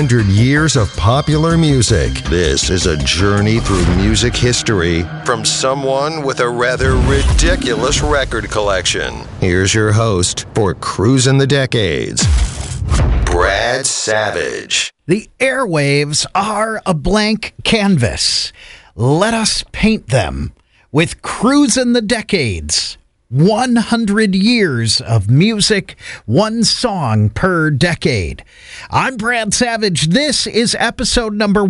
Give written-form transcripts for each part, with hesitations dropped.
100 years of popular music. This is a journey through music history from someone with a rather ridiculous record collection. Here's your host for Cruising the Decades, Brad Savage. The airwaves are a blank canvas. Let us paint them with Cruising the Decades. 100 years of music, one song per decade. I'm Brad Savage. This is episode number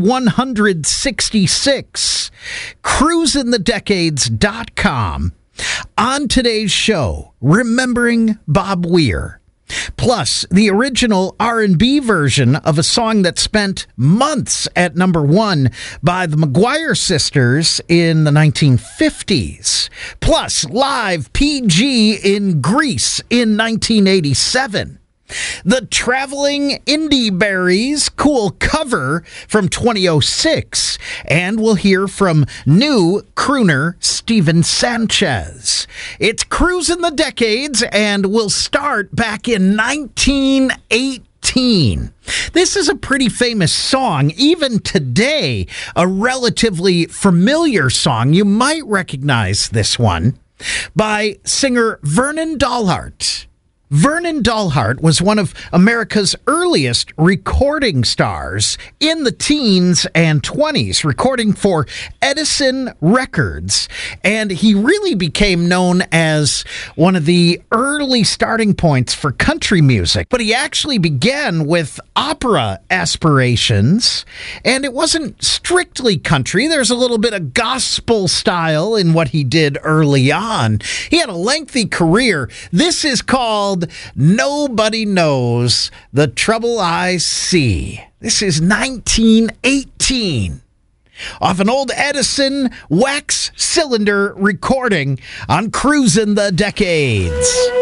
166. CruisingTheDecades.com. On today's show, remembering Bob Weir. Plus, the original R&B version of a song that spent months at number one by the Maguire Sisters in the 1950s. Plus, live PG in Greece in 1987. The Traveling Indie Berries cool cover from 2006. And we'll hear from new crooner Steven Sanchez. It's Cruising the Decades, and we'll start back in 1918. This is a pretty famous song. Even today, a relatively familiar song. You might recognize this one by singer Vernon Dalhart. Vernon Dalhart was one of America's earliest recording stars in the teens and 20s, recording for Edison Records. And he really became known as one of the early starting points for country music. But he actually began with opera aspirations, and it wasn't strictly country. There's a little bit of gospel style in what he did early on. He had a lengthy career. This is called Nobody Knows the Trouble I See. This is 1918. Off an old Edison wax cylinder recording on Cruising the Decades.